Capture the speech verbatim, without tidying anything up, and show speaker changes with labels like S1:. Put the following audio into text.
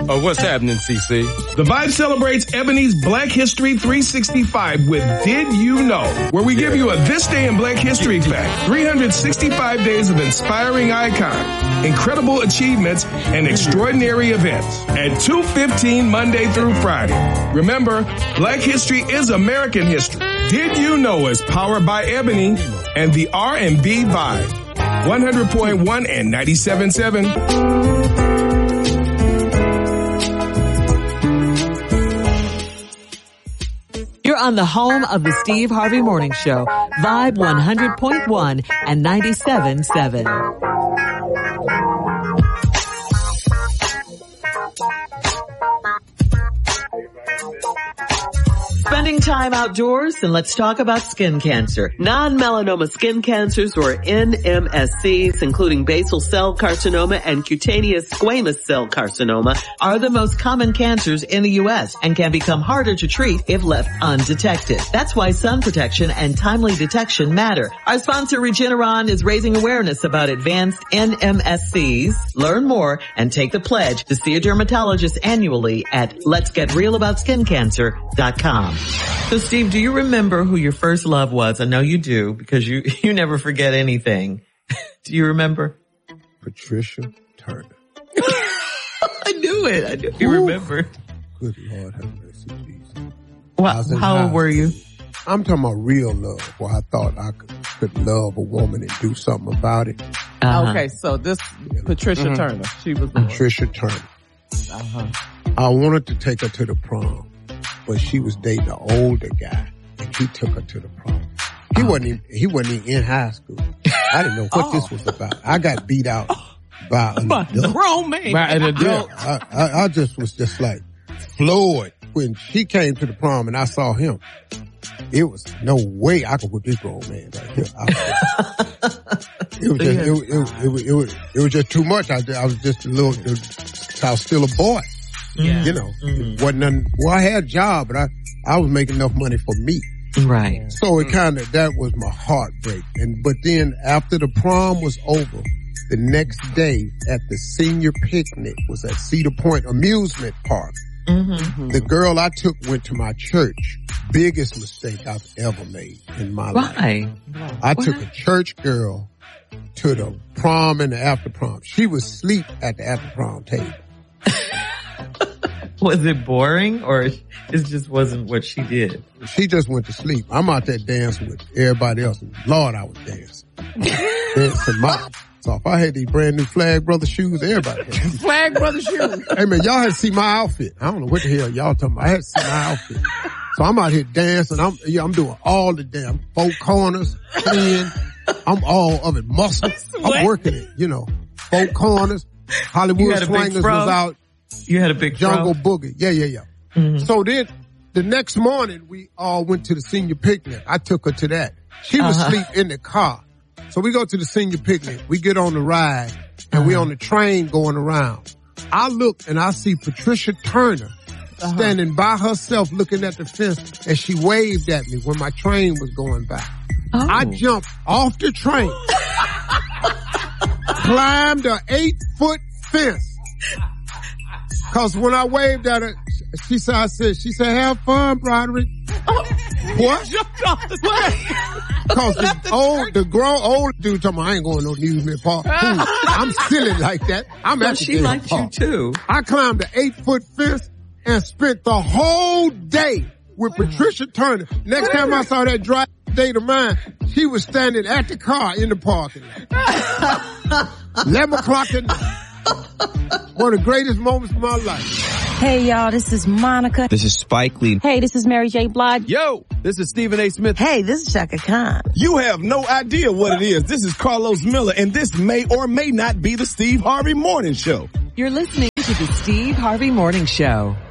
S1: Oh, what's happening, C C?
S2: The Vibe celebrates Ebony's Black History three sixty-five with Did You Know? Where we give you a This Day in Black History fact. three hundred sixty-five days of inspiring icons, incredible achievements, and extraordinary events. At two fifteen Monday through Friday. Remember, Black history is American history. Did You Know is powered by Ebony and the R and B Vibe. one hundred point one and ninety-seven point seven.
S3: You're on the home of the Steve Harvey Morning Show, Vibe one hundred point one and ninety-seven point seven. Spending time outdoors, and let's talk about skin cancer. Non-melanoma skin cancers, or N M S Cs, including basal cell carcinoma and cutaneous squamous cell carcinoma, are the most common cancers in the U S and can become harder to treat if left undetected. That's why sun protection and timely detection matter. Our sponsor, Regeneron, is raising awareness about advanced N M S Cs. Learn more and take the pledge to see a dermatologist annually at lets get real about skin cancer dot com. So, Steve, do you remember who your first love was? I know you do, because you, you never forget anything. Do you remember?
S4: Patricia Turner.
S3: I knew it. I knew you remembered.
S4: Good Lord have mercy, Jesus.
S3: Well, how old were you?
S4: I'm talking about real love, where I thought I could, could love a woman and do something about it.
S5: Uh-huh. Okay, so this Patricia mm-hmm. Turner. She was
S4: Patricia Turner.
S5: Uh-huh.
S4: I wanted to take her to the prom, but she was dating an older guy, and he took her to the prom. He oh. wasn't even, he wasn't even in high school. I didn't know what oh. this was about. I got beat out by an
S5: by
S4: adult.
S5: grown man.
S4: By an adult. Yeah, I, I, I just was just like floored when she came to the prom and I saw him. It was no way I could whip this grown man right here. I, it was just, it, it, it, it, was, it, was, it was just too much. I, I was just a little, I was still a boy.
S3: Yeah.
S4: You know,
S3: mm-hmm.
S4: it wasn't none, well, I had a job, but I, I was making enough money for me.
S3: Right.
S4: So it kind of, that was my heartbreak. And, but then after the prom was over, the next day at the senior picnic was at Cedar Point Amusement Park.
S3: Mm-hmm.
S4: The girl I took went to my church. Biggest mistake I've ever made in my
S3: Why?
S4: life. I what? took a church girl to the prom and the after prom. She was asleep at the after prom table.
S3: Was it boring, or it just wasn't what she did?
S4: She just went to sleep. I'm out there dancing with everybody else. Lord, I was dancing. dancing my So if I had these brand new Flag Brother shoes, everybody had
S5: Flag Brother shoes.
S4: Hey man, y'all had to see my outfit. I don't know what the hell y'all talking about. I had to see my outfit. So I'm out here dancing. I'm, yeah, I'm doing all the damn four corners, ten. I'm all of it. Muscle. I'm working it, you know. Four corners. Hollywood Swingers was out.
S3: You had a big
S4: Jungle
S3: fro?
S4: Boogie. Yeah, yeah, yeah.
S3: Mm-hmm.
S4: So then the next morning we all went to the senior picnic. I took her to that. She was
S3: uh-huh.
S4: asleep in the car. So we go to the senior picnic. We get on the ride and uh-huh. we on the train going around. I look and I see Patricia Turner uh-huh. standing by herself looking at the fence, and she waved at me when my train was going by.
S3: Oh.
S4: I jumped off the train, climbed an eight foot fence. Cause when I waved at her, she said, I said, she said, have fun, Broderick.
S5: Oh,
S4: what?
S5: Jumped off the train.
S4: Cause the old, the grown old dude told me I ain't going to no amusement park. Ooh, I'm silly like that. I'm
S3: so
S4: at the
S3: she liked
S4: park.
S3: you too.
S4: I climbed an eight foot fence and spent the whole day with Patricia Turner. Next time I saw that drive date of mine, she was standing at the car in the parking lot. eleven o'clock at night. One of the greatest moments of my life.
S6: Hey, y'all, this is Monica.
S1: This is Spike Lee.
S6: Hey, this is Mary J. Blige.
S1: Yo, this is Stephen A. Smith.
S6: Hey, this is Shaka Khan.
S1: You have no idea what it is. This is Carlos Miller, and this may or may not be the Steve Harvey Morning Show.
S3: You're listening to the Steve Harvey Morning Show.